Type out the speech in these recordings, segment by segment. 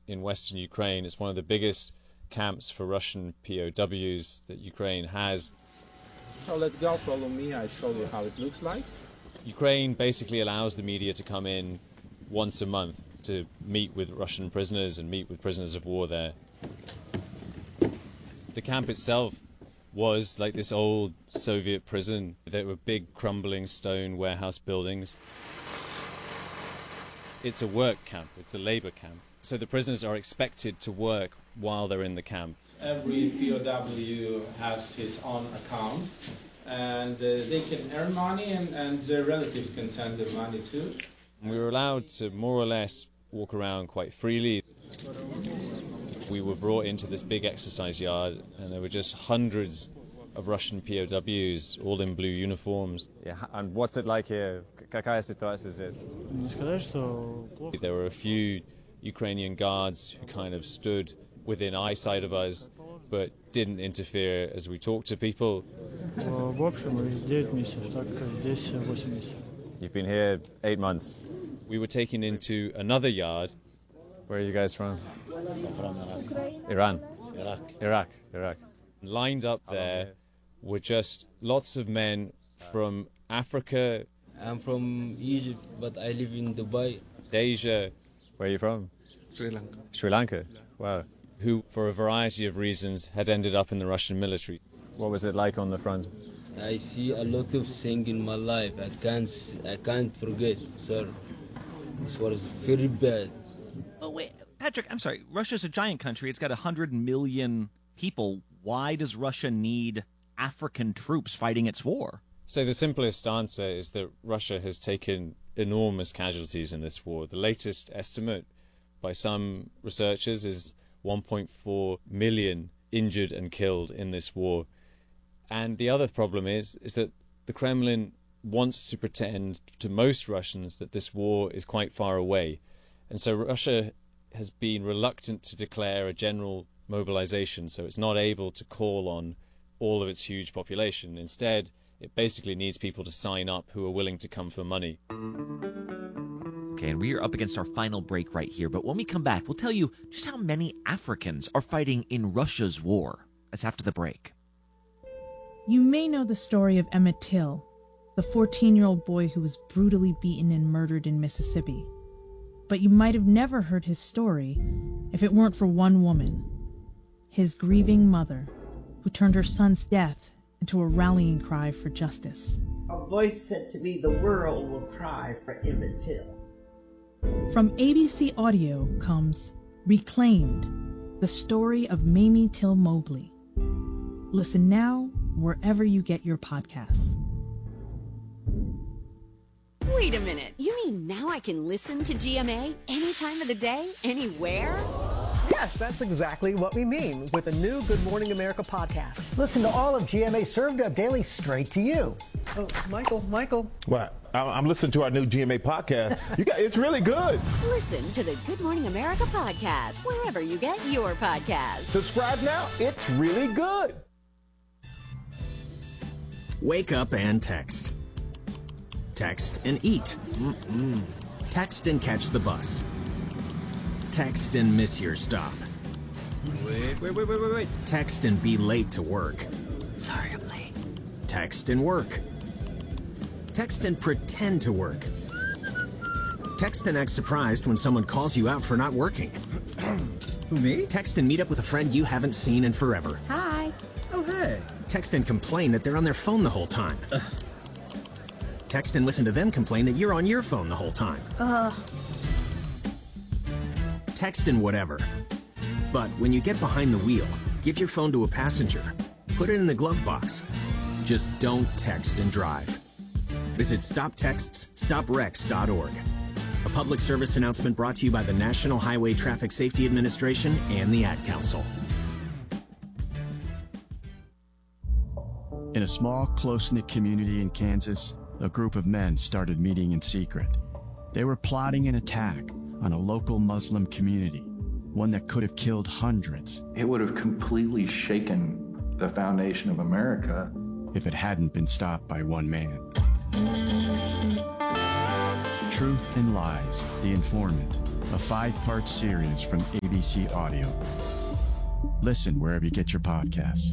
in western Ukraine. It's one of the biggest camps for Russian POWs that Ukraine has. So let's go, follow me, I'll show you how it looks like. Ukraine basically allows the media to come in once a month to meet with Russian prisoners and meet with prisoners of war there. The camp itself was like this old Soviet prison. There were big crumbling stone warehouse buildings. It's a work camp, it's a labor camp. So the prisoners are expected to work while they're in the camp. Every POW has his own account, and they can earn money, and their relatives can send them money too. We were allowed to more or less walk around quite freely. We were brought into this big exercise yard, and there were just hundreds of Russian POWs, all in blue uniforms. Yeah, and what's it like here? Какая ситуация здесь? There were a few Ukrainian guards who kind of stood within eyesight of us, but didn't interfere as we talked to people. You've been here 8 months. We were taken into another yard. Where are you guys from? From Iran. Iraq. Iraq. Lined up there were just lots of men from Africa. I'm from Egypt, but I live in Dubai. Asia. Where are you from? Sri Lanka. Sri Lanka. Wow. Who, for a variety of reasons, had ended up in the Russian military. What was it like on the front? I see a lot of things in my life. I can't forget, sir. This was very bad. Oh, wait, Patrick, I'm sorry. Russia's a giant country. It's got 100 million people. Why does Russia need African troops fighting its war? So the simplest answer is that Russia has taken enormous casualties in this war. The latest estimate by some researchers is 1.4 million injured and killed in this war. And the other problem is that the Kremlin wants to pretend to most Russians that this war is quite far away. And so Russia has been reluctant to declare a general mobilization, so it's not able to call on all of its huge population. Instead, it basically needs people to sign up who are willing to come for money. Okay, and we are up against our final break right here, but when we come back, we'll tell you just how many Africans are fighting in Russia's war. That's after the break. You may know the story of Emmett Till, the 14-year-old boy who was brutally beaten and murdered in Mississippi. But you might have never heard his story if it weren't for one woman, his grieving mother, who turned her son's death into a rallying cry for justice. A voice said to me, the world will cry for Emmett Till. From ABC Audio comes Reclaimed, the story of Mamie Till Mobley. Listen now wherever you get your podcasts. Wait a minute. You mean now I can listen to GMA any time of the day, anywhere? Yes, that's exactly what we mean with the new Good Morning America podcast. Listen to all of GMA served up daily straight to you. Oh, Michael. What? I'm listening to our new GMA podcast. It's really good. Listen to the Good Morning America podcast wherever you get your podcasts. Subscribe now. It's really good. Wake up and text. Text and eat. Text and catch the bus. Text and miss your stop. Wait. Text and be late to work. Sorry, I'm late. Text and work. Text and pretend to work. Text and act surprised when someone calls you out for not working. Who, me? Text and meet up with a friend you haven't seen in forever. Hi. Oh, hey. Text and complain that they're on their phone the whole time. Text and listen to them complain that you're on your phone the whole time. Text and whatever. But when you get behind the wheel, give your phone to a passenger. Put it in the glove box. Just don't text and drive. Visit StopTextsStopWrecks.org. A public service announcement brought to you by the National Highway Traffic Safety Administration and the Ad Council. In a small, close-knit community in Kansas, a group of men started meeting in secret. They were plotting an attack on a local Muslim community, one that could have killed hundreds. It would have completely shaken the foundation of America if it hadn't been stopped by one man. Truth and Lies, The Informant, a 5-part series from ABC Audio. Listen wherever you get your podcasts.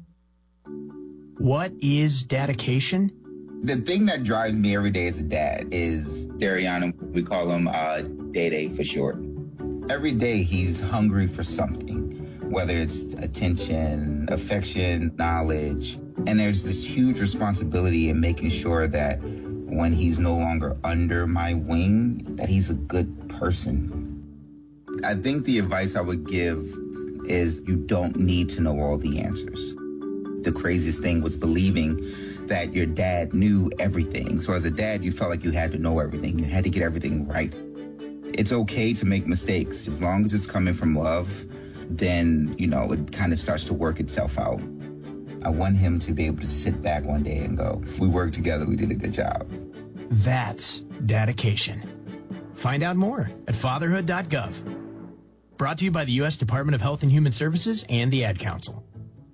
What is dedication? The thing that drives me every day as a dad is Darian. We call him Day for short. Every day he's hungry for something, whether it's attention, affection, knowledge. And there's this huge responsibility in making sure that when he's no longer under my wing, that he's a good person. I think the advice I would give is you don't need to know all the answers. The craziest thing was believing that your dad knew everything. So as a dad, you felt like you had to know everything. You had to get everything right. It's okay to make mistakes. As long as it's coming from love, then, it kind of starts to work itself out. I want him to be able to sit back one day and go, we worked together, we did a good job. That's dedication. Find out more at fatherhood.gov. Brought to you by the U.S. Department of Health and Human Services and the Ad Council.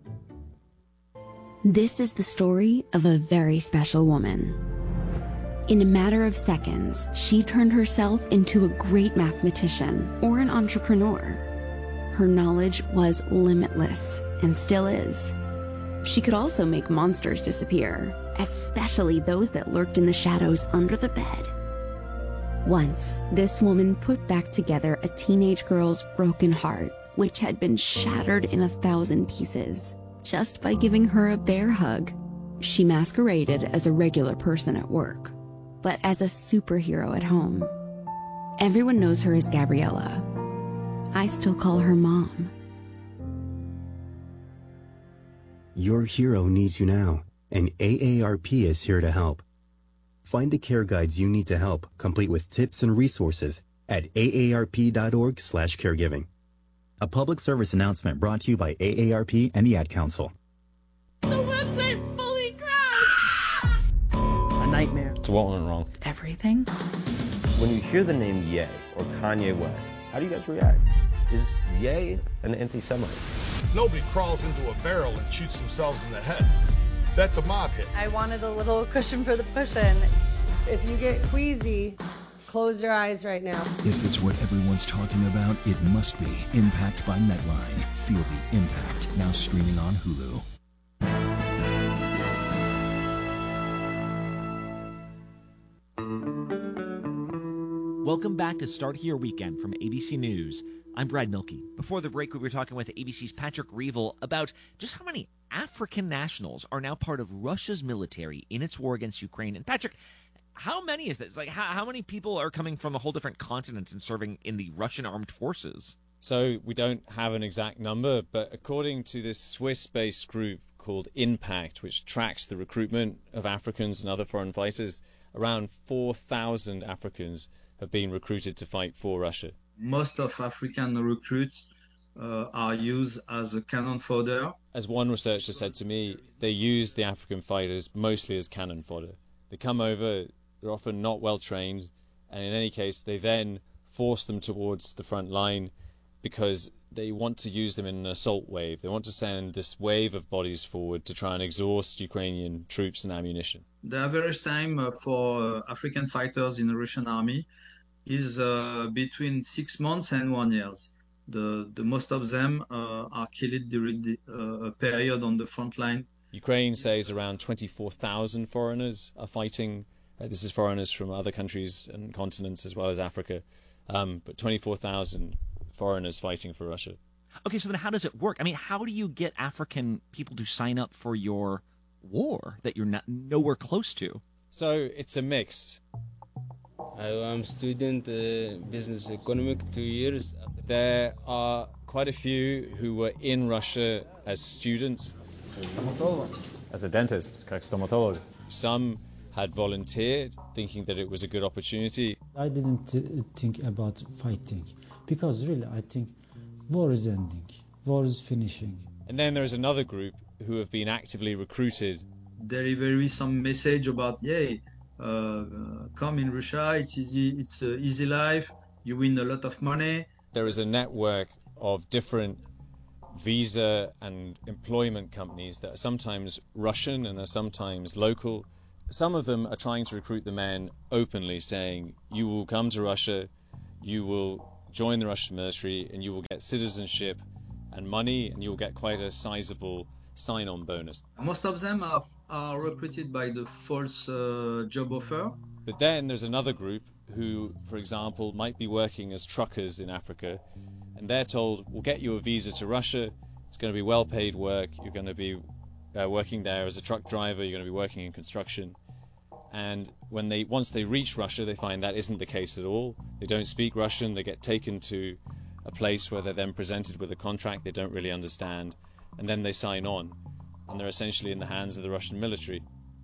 This is the story of a very special woman. In a matter of seconds, she turned herself into a great mathematician or an entrepreneur. Her knowledge was limitless and still is. She could also make monsters disappear, especially those that lurked in the shadows under the bed. Once, this woman put back together a teenage girl's broken heart, which had been shattered in 1,000 pieces, just by giving her a bear hug. She masqueraded as a regular person at work, but as a superhero at home. Everyone knows her as Gabriella. I still call her Mom. Your hero needs you now, and AARP is here to help. Find the care guides you need to help, complete with tips and resources at aarp.org/caregiving. A public service announcement brought to you by AARP and the Ad Council. The website fully crashed! A nightmare. So what went wrong? Everything. When you hear the name Ye or Kanye West, how do you guys react? Is Ye an anti-Semite? Nobody crawls into a barrel and shoots themselves in the head. That's a mob hit. I wanted a little cushion for the cushion. If you get queasy, close your eyes right now. If it's what everyone's talking about, it must be Impact by Nightline. Feel the impact. Now streaming on Hulu. Welcome back to Start Here Weekend from ABC News. I'm Brad Milkey. Before the break, we were talking with ABC's Patrick Reevell about just how many African nationals are now part of Russia's military in its war against Ukraine. And Patrick, how many is this? Like, how many people are coming from a whole different continent and serving in the Russian armed forces? So we don't have an exact number, but according to this Swiss-based group called Impact, which tracks the recruitment of Africans and other foreign fighters, around 4,000 Africans have been recruited to fight for Russia. Most of African recruits are used as a cannon fodder. As one researcher said to me, they use the African fighters mostly as cannon fodder. They come over, they're often not well trained, and in any case, they then force them towards the front line because they want to use them in an assault wave. They want to send this wave of bodies forward to try and exhaust Ukrainian troops and ammunition. The average time for African fighters in the Russian army is between 6 months and 1 year. The most of them are killed during the period on the front line. Ukraine says around 24,000 foreigners are fighting. This is foreigners from other countries and continents as well as Africa, but 24,000 foreigners fighting for Russia. Okay, so then how does it work? I mean, how do you get African people to sign up for your war that you're nowhere close to? So it's a mix. I'm student business economic 2 years. There are quite a few who were in Russia as students. As a dentist, как стоматолог. Some had volunteered, thinking that it was a good opportunity. I didn't think about fighting, because really I think war is ending, war is finishing. And then there is another group who have been actively recruited. Deliver some message about, come in Russia, it's easy, it's an easy life, you win a lot of money. There is a network of different visa and employment companies that are sometimes Russian and are sometimes local some of them are trying to recruit the men openly, saying, you will come to Russia, you will join the Russian military, and you will get citizenship and money, and you will get quite a sizable sign-on bonus. Most of them are recruited by the false job offer. But then there's another group who, for example, might be working as truckers in Africa, and they're told, we'll get you a visa to Russia, it's going to be well-paid work, you're going to be working there as a truck driver, you're going to be working in construction. And once they reach Russia, they find that isn't the case at all. They don't speak Russian, they get taken to a place where they're then presented with a contract they don't really understand, and then they sign on, and they're essentially in the hands of the Russian military.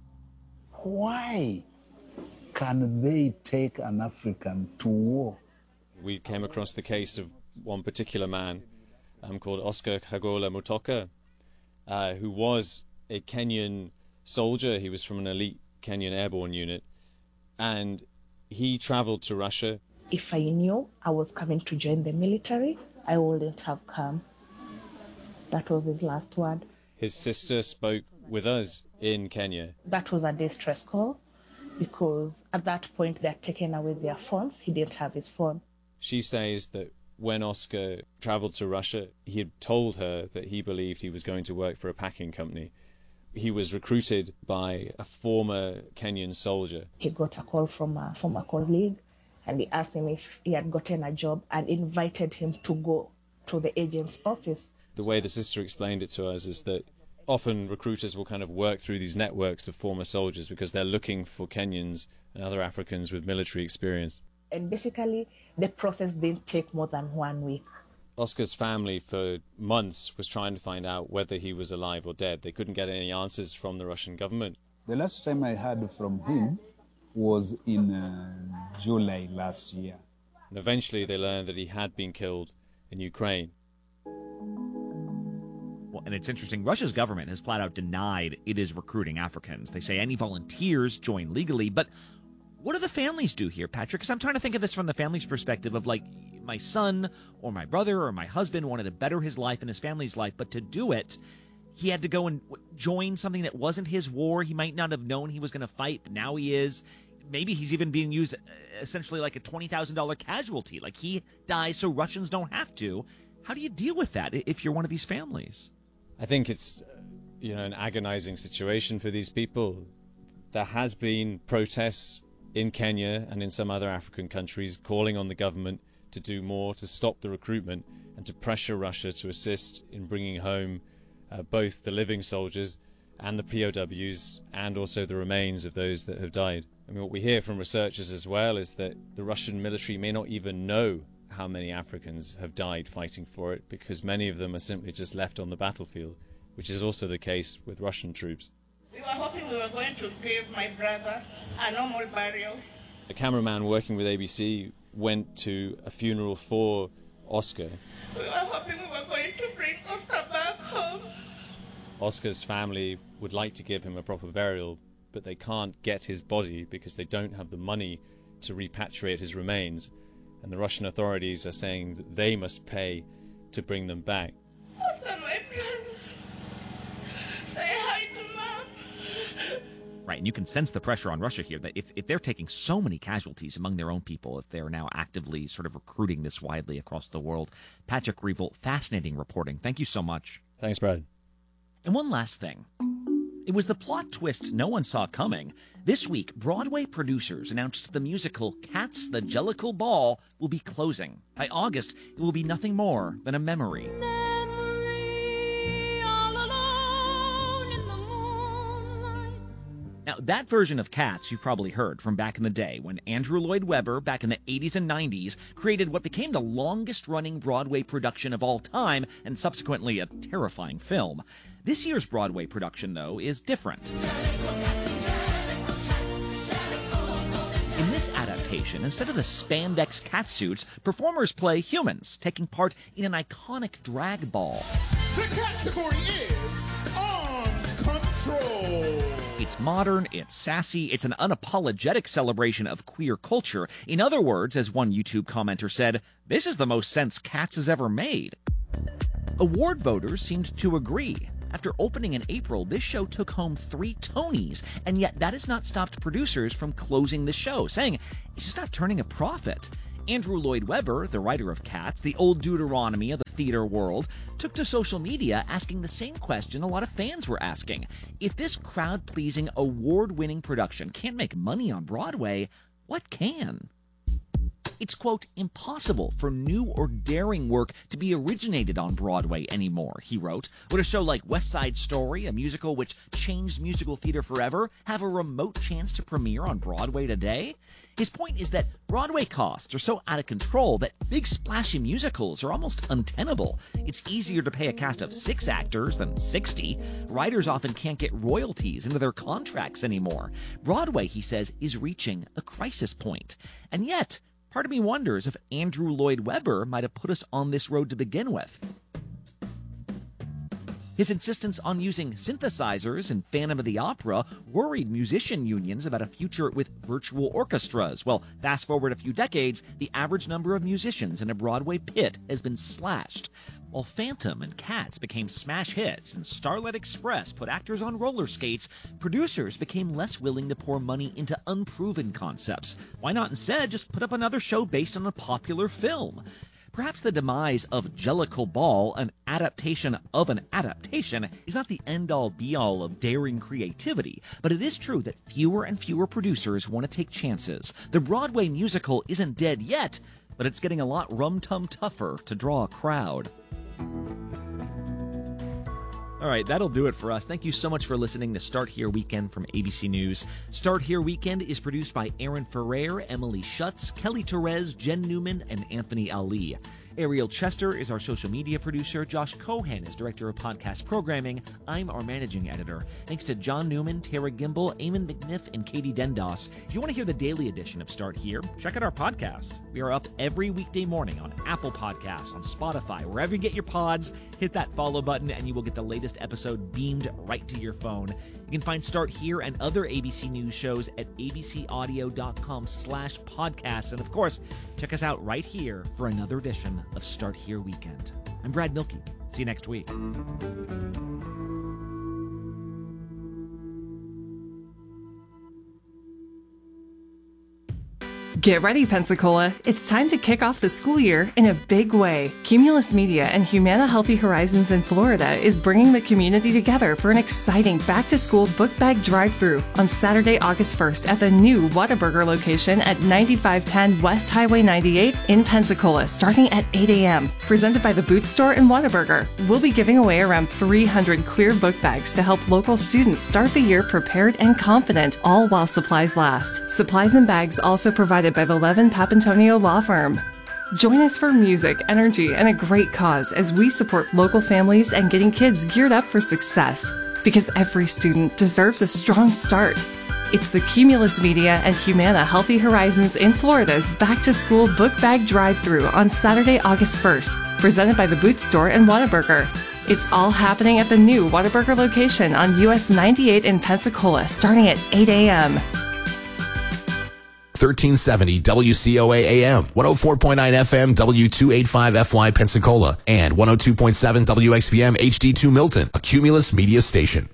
Why can they take an African to war? We came across the case of one particular man called Oscar Khagola Mutoka, who was a Kenyan soldier. He was from an elite Kenyan airborne unit, and he traveled to Russia. If I knew I was coming to join the military, I wouldn't have come. That was his last word. His sister spoke with us in Kenya. That was a distress call, because at that point they had taken away their phones. He didn't have his phone. She says that when Oscar traveled to Russia, he had told her that he believed he was going to work for a packing company. He was recruited by a former Kenyan soldier. He got a call from a colleague, and he asked him if he had gotten a job and invited him to go to the agent's office. The way the sister explained it to us is that often recruiters will kind of work through these networks of former soldiers because they're looking for Kenyans and other Africans with military experience. And basically, the process didn't take more than 1 week. Oscar's family for months was trying to find out whether he was alive or dead. They couldn't get any answers from the Russian government. The last time I heard from him was in July last year. And eventually they learned that he had been killed in Ukraine. Well, and it's interesting, Russia's government has flat out denied it is recruiting Africans. They say any volunteers join legally, but what do the families do here, Patrick? Because I'm trying to think of this from the family's perspective of, like, my son or my brother or my husband wanted to better his life and his family's life, but to do it, he had to go and join something that wasn't his war. He might not have known he was going to fight, but now he is. Maybe he's even being used essentially like a $20,000 casualty. Like, he dies so Russians don't have to. How do you deal with that if you're one of these families? I think it's, an agonizing situation for these people. There has been protests in Kenya and in some other African countries calling on the government to do more to stop the recruitment and to pressure Russia to assist in bringing home both the living soldiers and the POWs and also the remains of those that have died. I mean, what we hear from researchers as well is that the Russian military may not even know how many Africans have died fighting for it because many of them are simply just left on the battlefield, which is also the case with Russian troops. We were hoping we were going to give my brother a normal burial. A cameraman working with ABC went to a funeral for Oscar. We were hoping we were going to bring Oscar back home. Oscar's family would like to give him a proper burial, but they can't get his body because they don't have the money to repatriate his remains, and the Russian authorities are saying that they must pay to bring them back. Oscar, my brother. Say hi to Mom. Right, and you can sense the pressure on Russia here that if they're taking so many casualties among their own people, if they're now actively sort of recruiting this widely across the world. Patrick Reevell, fascinating reporting. Thank you so much. Thanks, Brad. And one last thing. It was the plot twist no one saw coming. This week, Broadway producers announced the musical Cats the Jellicle Ball will be closing. By August, it will be nothing more than a memory. Now, that version of Cats you've probably heard from back in the day when Andrew Lloyd Webber, back in the 80s and 90s, created what became the longest-running Broadway production of all time and subsequently a terrifying film. This year's Broadway production, though, is different. In this adaptation, instead of the spandex catsuits, performers play humans, taking part in an iconic drag ball. The category is Arms Control. It's modern, it's sassy, it's an unapologetic celebration of queer culture. In other words, as one YouTube commenter said, this is the most sense Cats has ever made. Award voters seemed to agree. After opening in April, this show took home 3 Tonys, and yet that has not stopped producers from closing the show, saying it's just not turning a profit. Andrew Lloyd Webber, the writer of Cats, the old Deuteronomy of the theater world, took to social media asking the same question a lot of fans were asking. If this crowd-pleasing, award-winning production can't make money on Broadway, what can? It's, quote, impossible for new or daring work to be originated on Broadway anymore, he wrote. Would a show like West Side Story, a musical which changed musical theater forever, have a remote chance to premiere on Broadway today? His point is that Broadway costs are so out of control that big splashy musicals are almost untenable. It's easier to pay a cast of 6 actors than 60. Writers often can't get royalties into their contracts anymore. Broadway, he says, is reaching a crisis point. And yet, part of me wonders if Andrew Lloyd Webber might have put us on this road to begin with. His insistence on using synthesizers in Phantom of the Opera worried musician unions about a future with virtual orchestras. Well, fast forward a few decades, the average number of musicians in a Broadway pit has been slashed. While Phantom and Cats became smash hits and Starlight Express put actors on roller skates, producers became less willing to pour money into unproven concepts. Why not instead just put up another show based on a popular film? Perhaps the demise of Jellicle Ball, an adaptation of an adaptation, is not the end-all be-all of daring creativity, but it is true that fewer and fewer producers want to take chances. The Broadway musical isn't dead yet, but it's getting a lot rum-tum-tougher to draw a crowd. All right, that'll do it for us. Thank you so much for listening to Start Here Weekend from ABC News. Start Here Weekend is produced by Aaron Ferrer, Emily Schutz, Kelly Torres, Jen Newman, and Anthony Ali. Ariel Chester is our social media producer. Josh Cohen is director of podcast programming. I'm our managing editor. Thanks to John Newman, Tara Gimbel, Eamon McNiff, and Katie Dendos. If you want to hear the daily edition of Start Here, check out our podcast. We are up every weekday morning on Apple Podcasts, on Spotify, wherever you get your pods. Hit that follow button and you will get the latest episode beamed right to your phone. You can find Start Here and other ABC News shows at abcaudio.com/podcasts. And of course, check us out right here for another edition of Start Here Weekend. I'm Brad Milkey. See you next week. Get ready, Pensacola. It's time to kick off the school year in a big way. Cumulus Media and Humana Healthy Horizons in Florida is bringing the community together for an exciting back-to-school book bag drive-thru on Saturday, August 1st at the new Whataburger location at 9510 West Highway 98 in Pensacola, starting at 8 a.m. Presented by the Boot Store and Whataburger. We'll be giving away around 300 clear book bags to help local students start the year prepared and confident, all while supplies last. Supplies and bags also provided by the Levin Papantonio Law Firm. Join us for music, energy, and a great cause as we support local families and getting kids geared up for success. Because every student deserves a strong start. It's the Cumulus Media and Humana Healthy Horizons in Florida's back-to-school book bag drive-thru on Saturday, August 1st, presented by the Boot Store and Whataburger. It's all happening at the new Whataburger location on US 98 in Pensacola, starting at 8 a.m. 1370 WCOA AM, 104.9 FM W285FY Pensacola, and 102.7 WXPM HD2 Milton, a Cumulus Media station.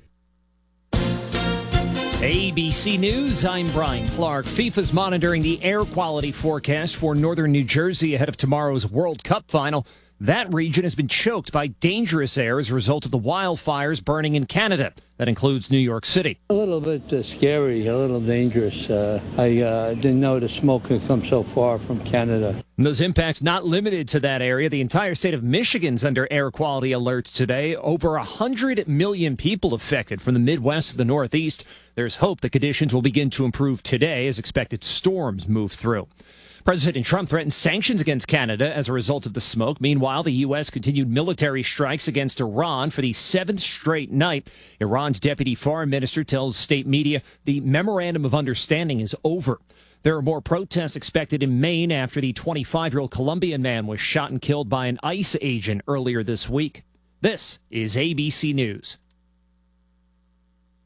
ABC News, I'm Brian Clark. FIFA's monitoring the air quality forecast for northern New Jersey ahead of tomorrow's World Cup final. That region has been choked by dangerous air as a result of the wildfires burning in Canada. That includes New York City. A little bit scary, a little dangerous. I didn't know the smoke could come so far from Canada. And those impacts not limited to that area. The entire state of Michigan's under air quality alerts today. Over 100 million people affected from the Midwest to the Northeast. There's hope the conditions will begin to improve today as expected storms move through. President Trump threatened sanctions against Canada as a result of the smoke. Meanwhile, the U.S. continued military strikes against Iran for the 7th straight night. Iran's deputy foreign minister tells state media the memorandum of understanding is over. There are more protests expected in Maine after the 25-year-old Colombian man was shot and killed by an ICE agent earlier this week. This is ABC News.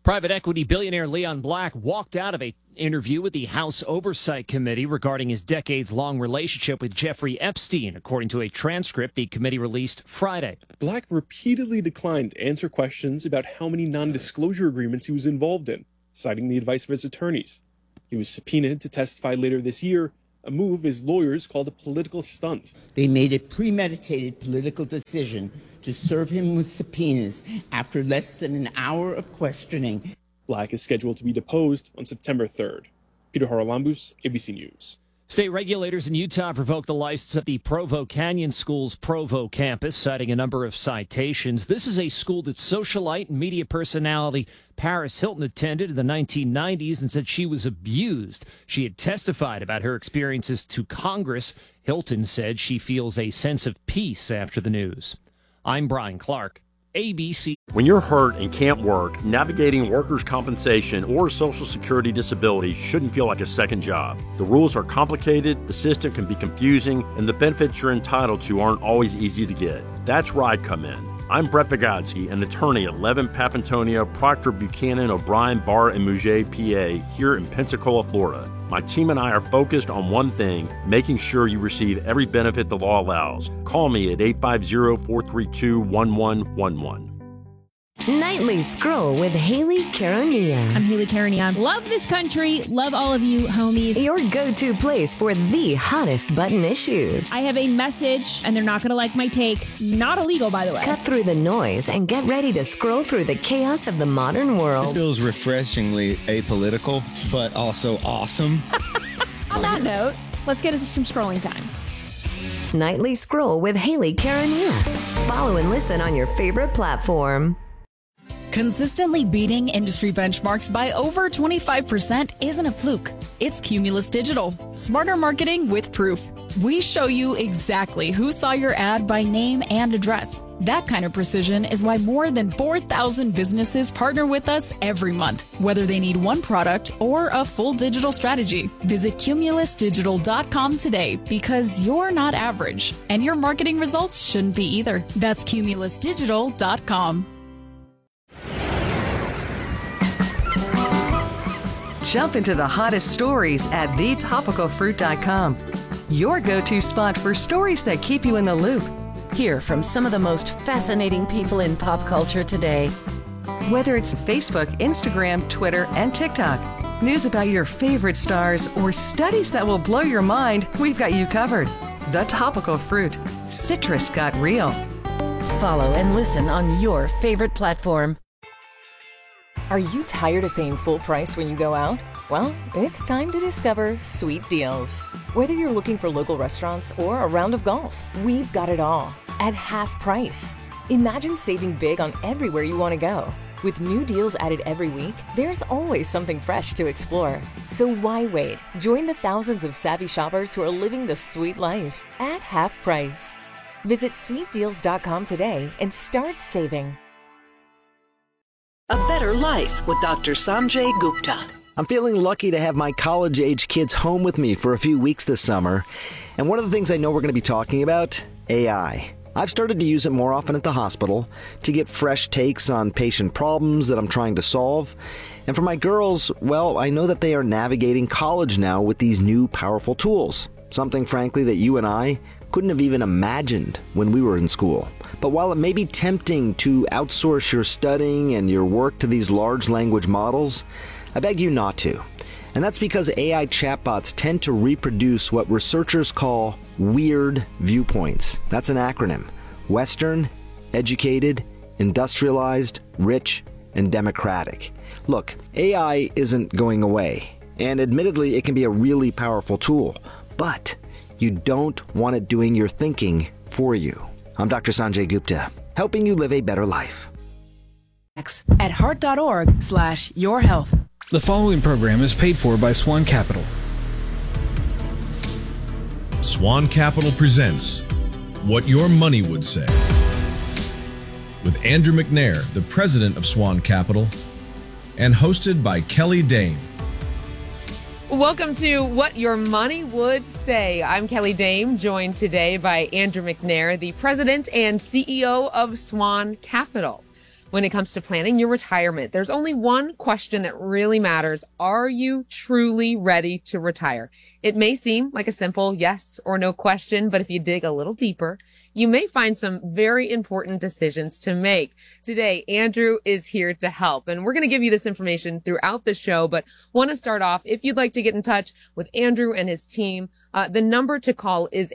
Private equity billionaire Leon Black walked out of an interview with the House Oversight Committee regarding his decades-long relationship with Jeffrey Epstein, according to a transcript the committee released Friday. Black repeatedly declined to answer questions about how many non-disclosure agreements he was involved in, citing the advice of his attorneys. He was subpoenaed to testify later this year, a move his lawyers called a political stunt. They made a premeditated political decision to serve him with subpoenas after less than an hour of questioning. Black is scheduled to be deposed on September 3rd. Peter Haralambous, ABC News. State regulators in Utah revoked the license of the Provo Canyon School's Provo campus, citing a number of citations. This is a school that socialite and media personality Paris Hilton attended in the 1990s and said she was abused. She had testified about her experiences to Congress. Hilton said she feels a sense of peace after the news. I'm Brian Clark, ABC. When you're hurt and can't work, navigating workers' compensation or Social Security disability shouldn't feel like a second job. The rules are complicated, the system can be confusing, and the benefits you're entitled to aren't always easy to get. That's where I come in. I'm Brett Vigodsky, an attorney at Levin, Papantonio, Proctor, Buchanan, O'Brien, Barr, and Mouget, PA, here in Pensacola, Florida. My team and I are focused on one thing, making sure you receive every benefit the law allows. Call me at 850-432-1111. Nightly Scroll with Haley Karania. I'm Haley Karania. Love this country. Love all of you, homies. Your go-to place for the hottest button issues. I have a message, and they're not going to like my take. Not illegal, by the way. Cut through the noise and get ready to scroll through the chaos of the modern world. This feels refreshingly apolitical, but also awesome. On that note, let's get into some scrolling time. Nightly Scroll with Haley Karania. Follow and listen on your favorite platform. Consistently beating industry benchmarks by over 25% isn't a fluke. It's Cumulus Digital. Smarter marketing with proof. We show you exactly who saw your ad by name and address. That kind of precision is why more than 4,000 businesses partner with us every month, whether they need one product or a full digital strategy. Visit cumulusdigital.com today because you're not average, and your marketing results shouldn't be either. That's cumulusdigital.com. Jump into the hottest stories at thetopicalfruit.com. Your go-to spot for stories that keep you in the loop. Hear from some of the most fascinating people in pop culture today. Whether it's Facebook, Instagram, Twitter, and TikTok, news about your favorite stars, or studies that will blow your mind, we've got you covered. The Topical Fruit. Citrus got real. Follow and listen on your favorite platform. Are you tired of paying full price when you go out? Well, it's time to discover Sweet Deals. Whether you're looking for local restaurants or a round of golf, we've got it all at half price. Imagine saving big on everywhere you want to go. With new deals added every week, there's always something fresh to explore. So why wait? Join the thousands of savvy shoppers who are living the sweet life at half price. Visit sweetdeals.com today and start saving. A Better Life with Dr. Sanjay Gupta. I'm feeling lucky to have my college-age kids home with me for a few weeks this summer. And one of the things I know we're going to be talking about, AI. I've started to use it more often at the hospital to get fresh takes on patient problems that I'm trying to solve. And for my girls, well, I know that they are navigating college now with these new powerful tools. Something, frankly, that you and I couldn't have even imagined when we were in school. But while it may be tempting to outsource your studying and your work to these large language models, I beg you not to. And that's because AI chatbots tend to reproduce what researchers call weird viewpoints. That's an acronym. Western, educated, industrialized, rich, and democratic. Look, AI isn't going away. And admittedly, it can be a really powerful tool. But you don't want it doing your thinking for you. I'm Dr. Sanjay Gupta, helping you live a better life. At heart.org/yourhealth. The following program is paid for by Swan Capital. Swan Capital presents What Your Money Would Say with Andrew McNair, the president of Swan Capital, and hosted by Kelly Dame. Welcome to What Your Money Would Say. I'm Kelly Dame, joined today by Andrew McNair, the president and CEO of Swan Capital. when it comes to planning your retirement. There's only one question that really matters. Are you truly ready to retire? It may seem like a simple yes or no question, but if you dig a little deeper, you may find some very important decisions to make. Today, Andrew is here to help, and we're going to give you this information throughout the show, but want to start off, if you'd like to get in touch with Andrew and his team, the number to call is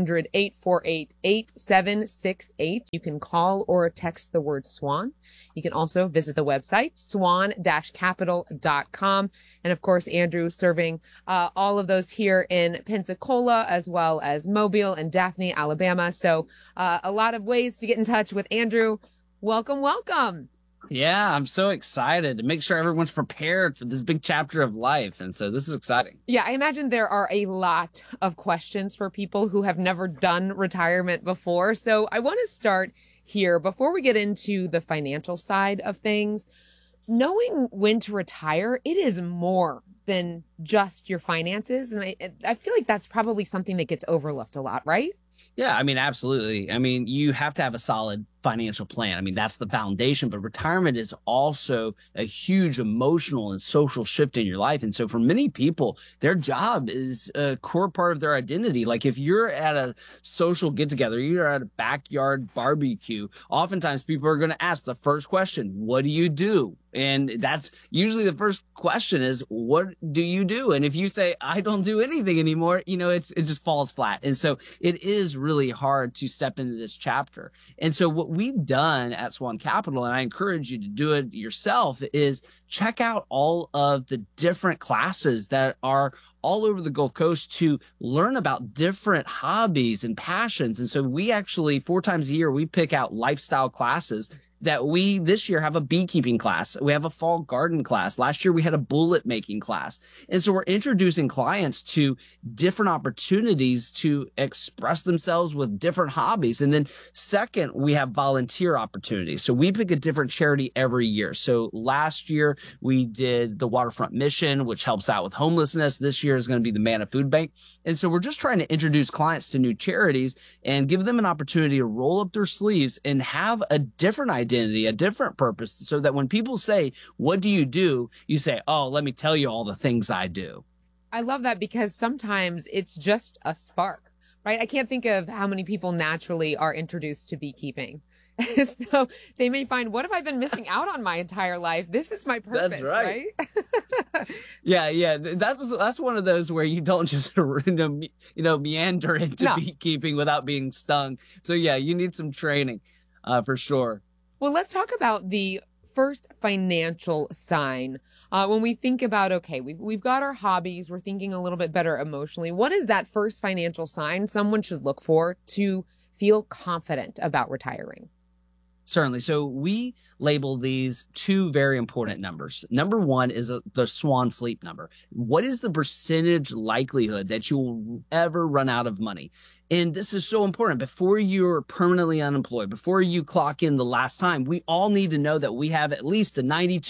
800-848-8768. You can call or text the word SWAN. You can also visit the website, swan-capital.com. And of course, Andrew serving all of those here in Pensacola, as well as Mobile and Daphne, Alabama. So a lot of ways to get in touch with Andrew. Welcome, welcome. Yeah, I'm so excited to make sure everyone's prepared for this big chapter of life. And so this is exciting. Yeah, I imagine there are a lot of questions for people who have never done retirement before. So I want to start here before we get into the financial side of things. Knowing when to retire, it is more than just your finances. And I feel like that's probably something that gets overlooked a lot, right? Yeah, I mean, absolutely. I mean, you have to have a solid financial plan. I mean, that's the foundation, but retirement is also a huge emotional and social shift in your life. And so for many people, their job is a core part of their identity. Like if you're at a social get together, you're at a backyard barbecue, oftentimes people are going to ask the first question, what do you do? And that's usually the first question is, what do you do? And if you say, I don't do anything anymore, it just falls flat. And so it is really hard to step into this chapter. And so what we've done at Swan Capital, and I encourage you to do it yourself, is check out all of the different classes that are all over the Gulf Coast to learn about different hobbies and passions. And so we actually 4 times a year, we pick out lifestyle classes that we this year have a beekeeping class. We have a fall garden class. Last year we had a bullet making class. And so we're introducing clients to different opportunities to express themselves with different hobbies. And then second, we have volunteer opportunities. So we pick a different charity every year. So last year we did the Waterfront Mission, which helps out with homelessness. This year is going to be the Manna Food Bank. And so we're just trying to introduce clients to new charities and give them an opportunity to roll up their sleeves and have a different identity, a different purpose, so that when people say, what do? You say, oh, let me tell you all the things I do. I love that because sometimes it's just a spark, right? I can't think of how many people naturally are introduced to beekeeping. So they may find, what have I been missing out on my entire life? This is my purpose, That's right? Yeah. That's one of those where you don't just meander into beekeeping without being stung. So yeah, you need some training for sure. Well, let's talk about the first financial sign. When we think about, okay, we've got our hobbies, we're thinking a little bit better emotionally. What is that first financial sign someone should look for to feel confident about retiring? Certainly. So we label these 2 very important numbers. Number 1 is the Swan Sleep number. What is the percentage likelihood that you will ever run out of money? And this is so important. Before you're permanently unemployed, before you clock in the last time, we all need to know that we have at least a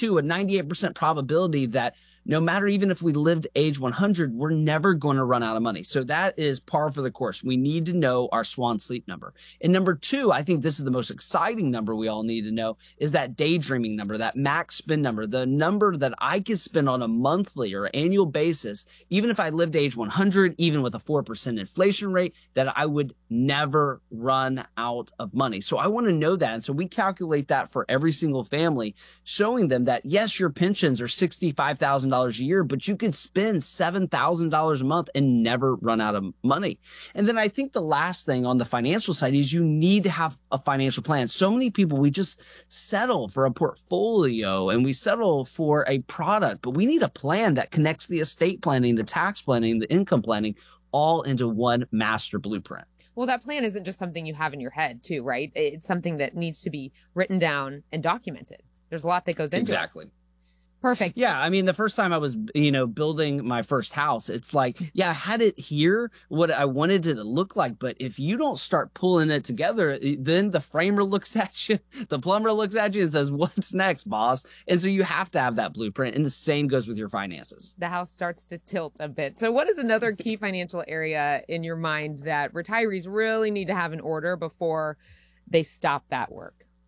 98% probability that no matter even if we lived age 100, we're never going to run out of money. So that is par for the course. We need to know our Swan Sleep number. And number 2, I think this is the most exciting number we all need to know, is that daydreaming number, that max spend number, the number that I could spend on a monthly or annual basis, even if I lived age 100, even with a 4% inflation rate, that I would never run out of money. So I want to know that. And so we calculate that for every single family, showing them that yes, your pensions are $65,000 a year, but you could spend $7,000 a month and never run out of money. And then I think the last thing on the financial side is you need to have a financial plan. So many people, we just settle for a portfolio and we settle for a product, but we need a plan that connects the estate planning, the tax planning, the income planning, all into one master blueprint. Well, that plan isn't just something you have in your head too, right? It's something that needs to be written down and documented. There's a lot that goes into it. Exactly. Perfect. Yeah. I mean, the first time I was, building my first house, it's like, yeah, I had it here, what I wanted it to look like. But if you don't start pulling it together, then the framer looks at you, the plumber looks at you and says, what's next, boss? And so you have to have that blueprint. And the same goes with your finances. The house starts to tilt a bit. So what is another key financial area in your mind that retirees really need to have in order before they stop that work?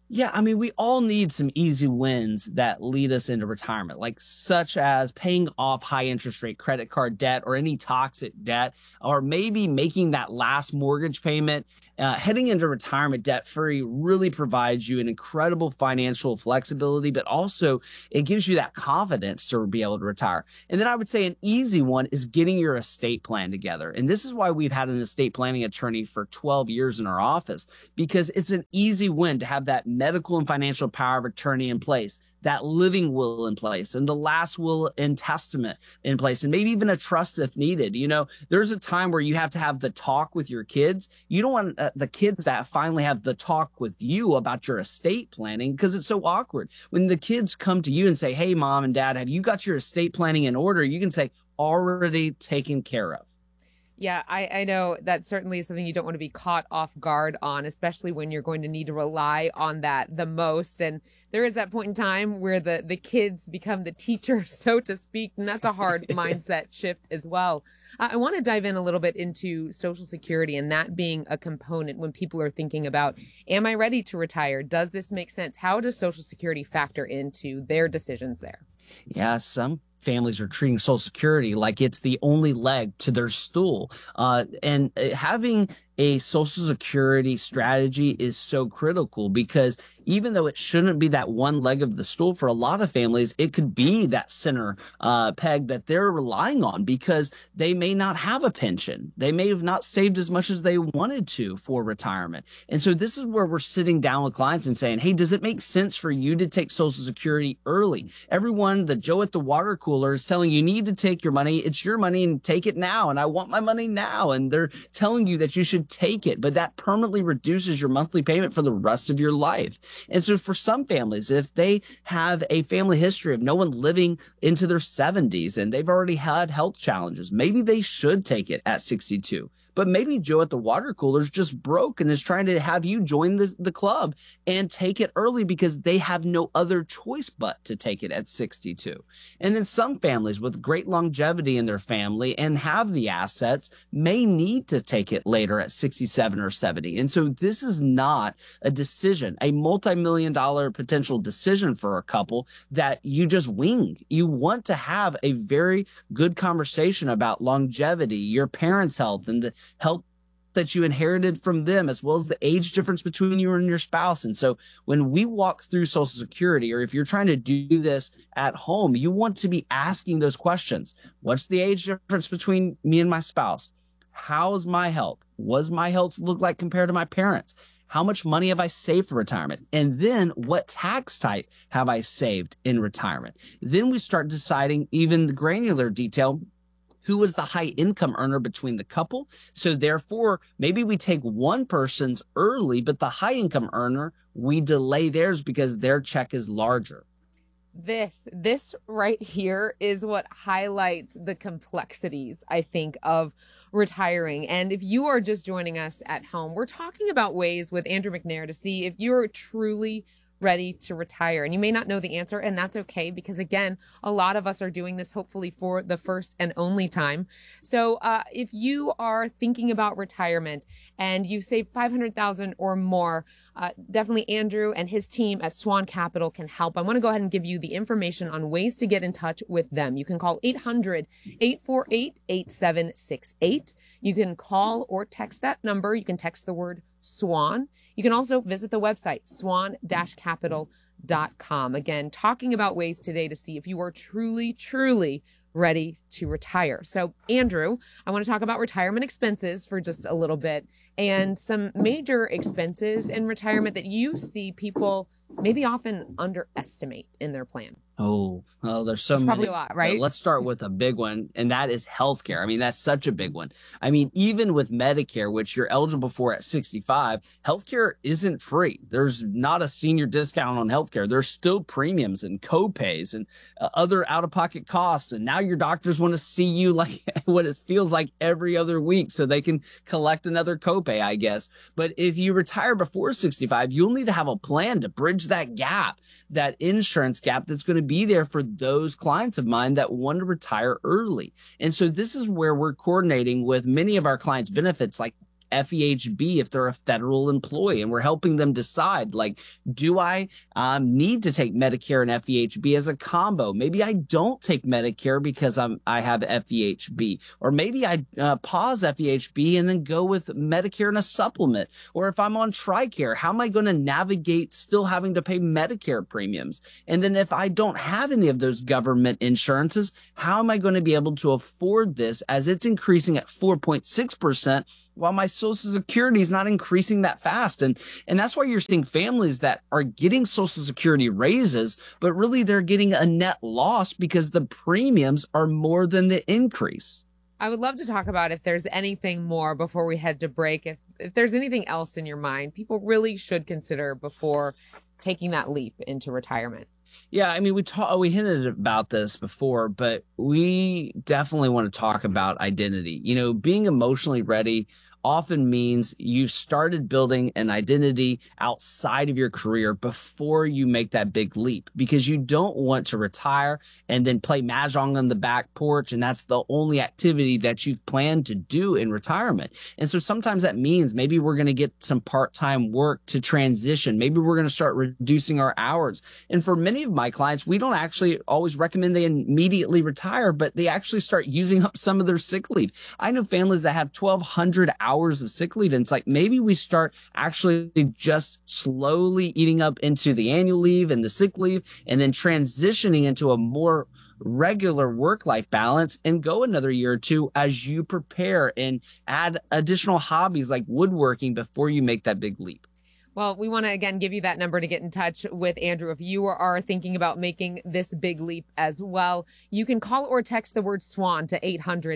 Yeah, I mean, we all need some easy wins that lead us into retirement, like such as paying off high interest rate credit card debt or any toxic debt, or maybe making that last mortgage payment. Heading into retirement debt free really provides you an incredible financial flexibility, but also it gives you that confidence to be able to retire. And then I would say an easy one is getting your estate plan together. And this is why we've had an estate planning attorney for 12 years in our office, because it's an easy win to have that medical and financial power of attorney in place, that living will in place, and the last will and testament in place, and maybe even a trust if needed. You know, there's a time where you have to have the talk with your kids. You don't want the kids that finally have the talk with you about your estate planning, because it's so awkward. When the kids come to you and say, hey, mom and dad, have you got your estate planning in order? You can say, already taken care of. Yeah, I know that certainly is something you don't want to be caught off guard on, especially when you're going to need to rely on that the most. And there is that point in time where the kids become the teacher, so to speak, and that's a hard mindset shift as well. I want to dive in a little bit into Social Security and that being a component when people are thinking about, am I ready to retire? Does this make sense? How does Social Security factor into their decisions there? Yeah, some families are treating Social Security like it's the only leg to their stool. And having a Social Security strategy is so critical, because even though it shouldn't be that one leg of the stool, for a lot of families, it could be that center peg that they're relying on, because they may not have a pension. They may have not saved as much as they wanted to for retirement. And so this is where we're sitting down with clients and saying, hey, does it make sense for you to take Social Security early? Everyone, the Joe at the water cooler is telling you need to take your money. It's your money and take it now. And I want my money now. And they're telling you that you should take it, but that permanently reduces your monthly payment for the rest of your life. And so for some families, if they have a family history of no one living into their 70s and they've already had health challenges, maybe they should take it at 62. But maybe Joe at the water cooler is just broke and is trying to have you join the club and take it early because they have no other choice but to take it at 62. And then some families with great longevity in their family and have the assets may need to take it later at 67 or 70. And so this is not a decision, a multi-million-dollar potential decision for a couple that you just wing. You want to have a very good conversation about longevity, your parents' health, and the health that you inherited from them, as well as the age difference between you and your spouse. And so when we walk through Social Security, or if you're trying to do this at home, you want to be asking those questions. What's the age difference between me and my spouse? How's my health? What does my health look like compared to my parents? How much money have I saved for retirement? And then what tax type have I saved in retirement? Then we start deciding even the granular detail. Who was the high income earner between the couple? So therefore, maybe we take one person's early, but the high income earner, we delay theirs because their check is larger. This right here is what highlights the complexities, I think, of retiring. And if you are just joining us at home, we're talking about ways with Andrew McNair to see if you're truly ready to retire. And you may not know the answer, and that's okay, because again, a lot of us are doing this hopefully for the first and only time. So if you are thinking about retirement and you save $500,000 or more, definitely Andrew and his team at Swan Capital can help. I want to go ahead and give you the information on ways to get in touch with them. You can call 800-848-8768. You can call or text that number. You can text the word SWAN. You can also visit the website, swan-capital.com. Again, talking about ways today to see if you are truly, truly ready to retire. So, Andrew, I want to talk about retirement expenses for just a little bit, and some major expenses in retirement that you see people maybe often underestimate in their plan. Oh, there's so many. Probably a lot, right? Let's start with a big one, and that is healthcare. I mean, that's such a big one. I mean, even with Medicare, which you're eligible for at 65, healthcare isn't free. There's not a senior discount on healthcare. There's still premiums and copays and other out-of-pocket costs. And now your doctors want to see you like what it feels like every other week so they can collect another copay, I guess. But if you retire before 65, you'll need to have a plan to bridge that gap, that insurance gap that's going to be there for those clients of mine that want to retire early. And so this is where we're coordinating with many of our clients' benefits, like FEHB if they're a federal employee, and we're helping them decide, like, do I need to take Medicare and FEHB as a combo? Maybe I don't take Medicare because I have FEHB, or maybe I pause FEHB and then go with Medicare and a supplement. Or if I'm on TRICARE, how am I going to navigate still having to pay Medicare premiums? And then if I don't have any of those government insurances, how am I going to be able to afford this as it's increasing at 4.6%? while my Social Security is not increasing that fast. And that's why you're seeing families that are getting Social Security raises, but really they're getting a net loss because the premiums are more than the increase. I would love to talk about if there's anything more before we head to break. If there's anything else in your mind, people really should consider before taking that leap into retirement. Yeah, I mean, we hinted about this before, but we definitely want to talk about identity. You know, being emotionally ready often means you started building an identity outside of your career before you make that big leap, because you don't want to retire and then play mahjong on the back porch, and that's the only activity that you've planned to do in retirement. And so sometimes that means maybe we're going to get some part-time work to transition. Maybe we're going to start reducing our hours. And for many of my clients, we don't actually always recommend they immediately retire, but they actually start using up some of their sick leave. I know families that have 1,200 hours of sick leave, and it's like maybe we start actually just slowly eating up into the annual leave and the sick leave, and then transitioning into a more regular work-life balance and go another year or two as you prepare and add additional hobbies like woodworking before you make that big leap. Well, we want to, again, give you that number to get in touch with Andrew. If you are thinking about making this big leap as well, you can call or text the word SWAN to